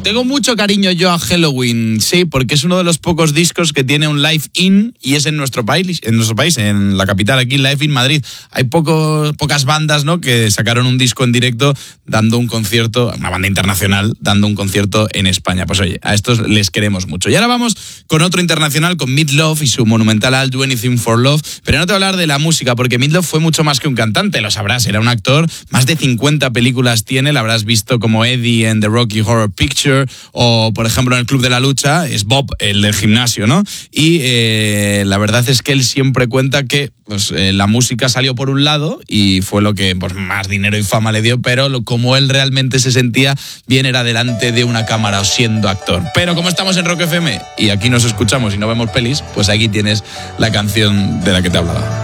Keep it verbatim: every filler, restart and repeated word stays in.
Tengo mucho cariño yo a Helloween, sí, porque es uno de los pocos discos que tiene un live-in y es en nuestro país, en nuestro país, en la capital, aquí, Live in Madrid. Hay pocos, pocas bandas, ¿no?, que sacaron un disco en directo dando un concierto, una banda internacional dando un concierto en España. Pues oye, a estos les queremos mucho. Y ahora vamos con otro internacional, con Meat Loaf y su monumental I'll Do Anything for Love. Pero no te voy a hablar de la música, porque Meat Loaf fue mucho más que un cantante, lo sabrás, era un actor, más de cincuenta películas tiene, la habrás visto como Eddie en The Rocky Horror Picture, o por ejemplo en el Club de la Lucha, es Bob, el del gimnasio, ¿no? Y eh, la verdad es que él siempre cuenta que pues, eh, la música salió por un lado y fue lo que pues, más dinero y fama le dio, pero lo, como él realmente se sentía bien era delante de una cámara o siendo actor. Pero como estamos en Rock F M y aquí nos escuchamos y no vemos pelis, pues aquí tienes la canción de la que te hablaba.